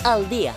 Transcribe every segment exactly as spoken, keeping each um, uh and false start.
al día.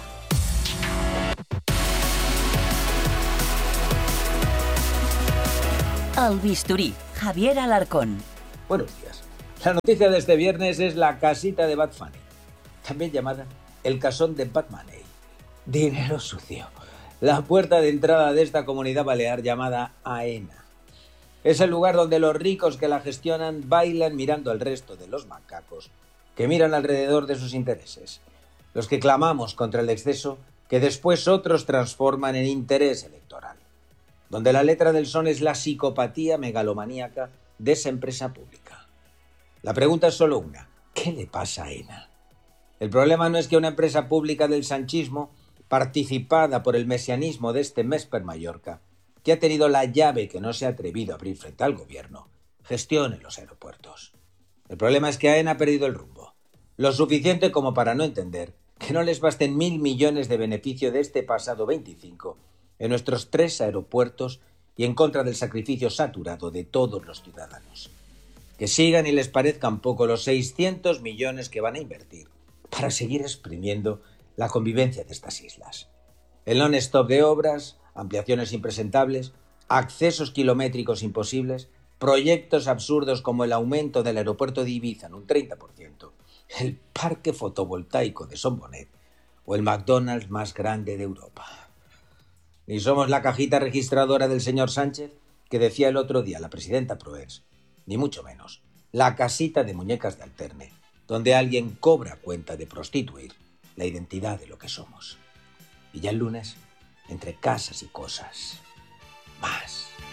El bisturí, Javier Alarcón. Buenos días. La noticia de este viernes es la casita de Bad Funny, también llamada el casón de Bad Money. Dinero sucio. La puerta de entrada de esta comunidad balear llamada Aena. Es el lugar donde los ricos que la gestionan bailan mirando al resto de los macacos que miran alrededor de sus intereses. Los que clamamos contra el exceso que después otros transforman en interés electoral. Donde la letra del son es la psicopatía megalomaníaca de esa empresa pública. La pregunta es solo una. ¿Qué le pasa a Aena? El problema no es que una empresa pública del sanchismo, participada por el mesianismo de este Mesper Mallorca, que ha tenido la llave que no se ha atrevido a abrir frente al gobierno, gestione los aeropuertos. El problema es que Aena ha perdido el rumbo. Lo suficiente como para no entender que no les basten mil millones de beneficio de este pasado veinticinco en nuestros tres aeropuertos y en contra del sacrificio saturado de todos los ciudadanos. Que sigan y les parezcan poco los seiscientos millones que van a invertir para seguir exprimiendo la convivencia de estas islas. El non-stop de obras, ampliaciones impresentables, accesos kilométricos imposibles, proyectos absurdos como el aumento del aeropuerto de Ibiza en un treinta por ciento, el parque fotovoltaico de Son Bonet o el McDonald's más grande de Europa. Ni somos la cajita registradora del señor Sánchez, que decía el otro día la presidenta Proers, ni mucho menos, la casita de muñecas de alterne, donde alguien cobra cuenta de prostituir la identidad de lo que somos. Y ya el lunes, entre casas y cosas, más.